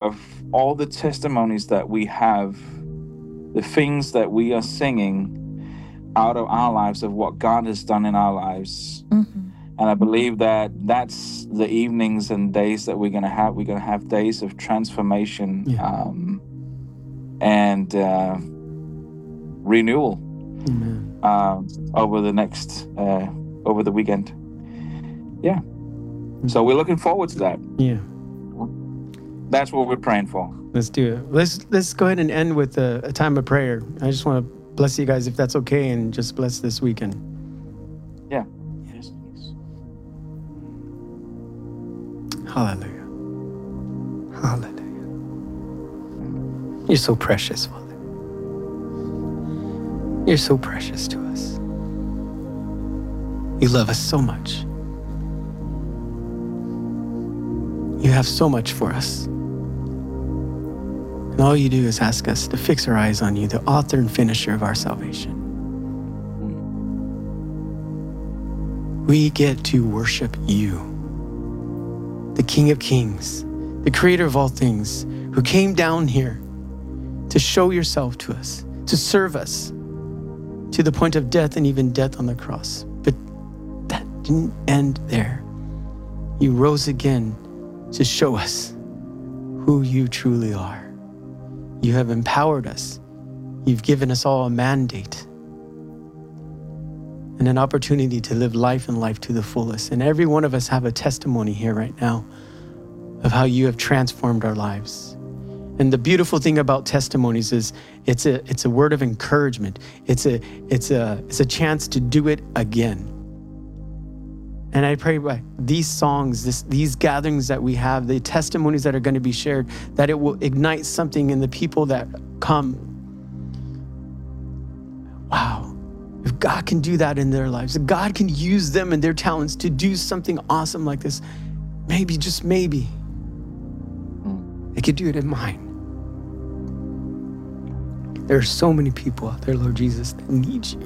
of all the testimonies that we have, the things that we are singing out of our lives of what God has done in our lives. And I believe that that's the evenings and days that we're going to have. We're going to have days of transformation and renewal over the weekend. Yeah. So we're looking forward to that. Yeah. That's what we're praying for. Let's do it. Let's go ahead and end with a time of prayer. I just want to bless you guys if that's okay, and just bless this weekend. Yeah. Yes, please. Hallelujah. Hallelujah. You're so precious, Father. You're so precious to us. You love us so much. You have so much for us. And all you do is ask us to fix our eyes on you, the author and finisher of our salvation. We get to worship you, the King of Kings, the creator of all things, who came down here to show yourself to us, to serve us to the point of death and even death on the cross. But that didn't end there. You rose again to show us who you truly are. You have empowered us. You've given us all a mandate and an opportunity to live life and life to the fullest. And every one of us have a testimony here right now of how you have transformed our lives. And the beautiful thing about testimonies is it's a word of encouragement. It's a chance to do it again. And I pray by these songs, these gatherings that we have, the testimonies that are going to be shared, that it will ignite something in the people that come. Wow. If God can do that in their lives, if God can use them and their talents to do something awesome like this, maybe, just maybe, they could do it in mine. There are so many people out there, Lord Jesus, that need you.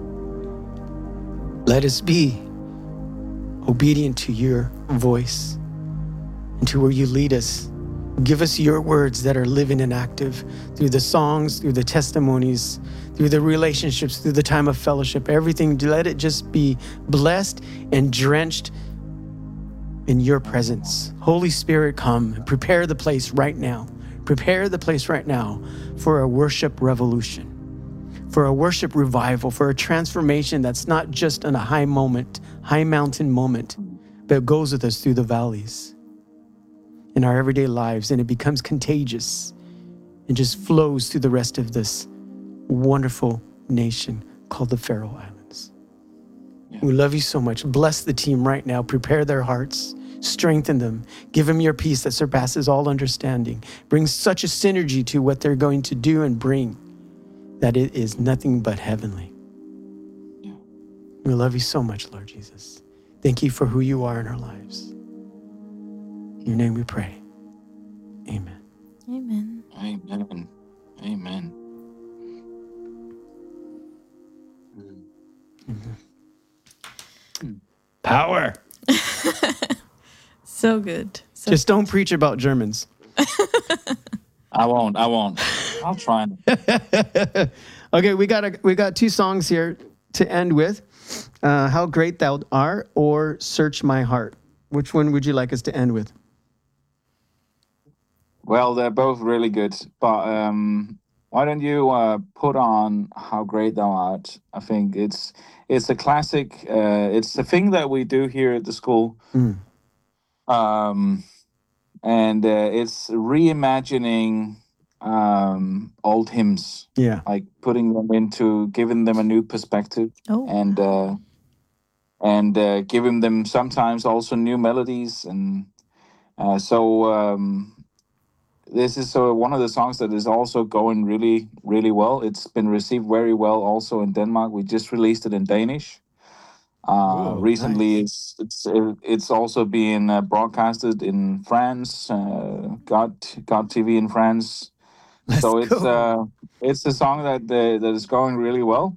Let us be obedient to your voice and to where you lead us. Give us your words that are living and active through the songs, through the testimonies, through the relationships, through the time of fellowship, everything. Let it just be blessed and drenched in your presence. Holy Spirit, come and prepare the place right now. Prepare the place right now for a worship revolution, for a worship revival, for a transformation that's not just in a high mountain moment, but goes with us through the valleys in our everyday lives, and it becomes contagious and just flows through the rest of this wonderful nation called the Faroe Islands. Yeah. We love you so much. Bless the team right now. Prepare their hearts. Strengthen them. Give them your peace that surpasses all understanding. Bring such a synergy to what they're going to do and bring that it is nothing but heavenly. Yeah. We love you so much, Lord Jesus. Thank you for who you are in our lives. In your name we pray. Amen. Amen. Amen. Amen. Mm-hmm. Power. So good. Just don't preach about Germans. I won't. I'll try. Okay, we got two songs here to end with. How Great Thou Art or Search My Heart. Which one would you like us to end with? Well, they're both really good, but why don't you put on How Great Thou Art? I think it's a classic. It's a thing that we do here at the school. And it's reimagining old hymns. Yeah. Like putting them giving them a new perspective. Oh. And giving them sometimes also new melodies. And so this is one of the songs that is also going really, really well. It's been received very well also in Denmark. We just released it in Danish. Recently, nice. It's also being broadcasted in France, God TV in France. So it's a song that is going really well.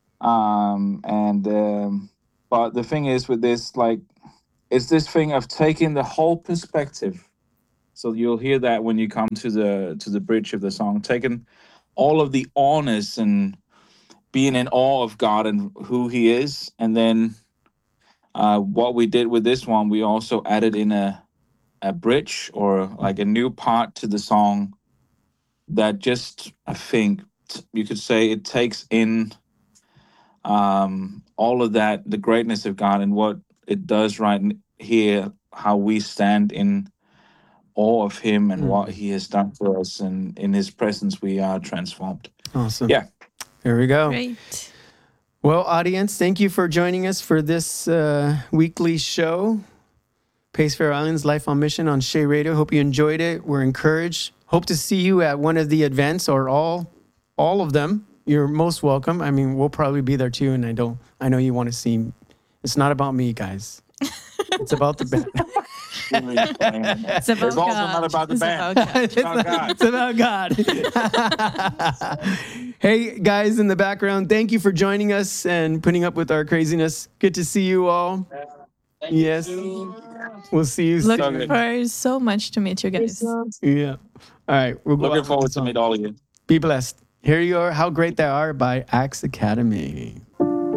But the thing is with this, like, it's this thing of taking the whole perspective. So you'll hear that when you come to the bridge of the song, taking all of the awness and being in awe of God and who He is, and then what we did with this one, we also added in a bridge or like a new part to the song that just, I think you could say, it takes in all of that, the greatness of God and what it does here, how we stand in awe of Him and what He has done for us, and in His presence we are transformed. Awesome. Yeah. There we go. Great. Well, audience, thank you for joining us for this weekly show, Pace Fair Islands Life on Mission on Shea Radio. Hope you enjoyed it. We're encouraged. Hope to see you at one of the events or all of them. You're most welcome. I mean, we'll probably be there too, and I know you want to see. It's not about me, guys. It's about the band. It's about It's also not about the It's band. about God. It's about God. It's about God. Hey, guys in the background, thank you for joining us and putting up with our craziness. Good to see you all. Yes. We'll see you soon. Looking forward so much to meet you guys. Yeah. All right. We'll go Looking out forward with to the meet song. all of you. Be blessed. Here you are, How Great They Are by Axe Academy.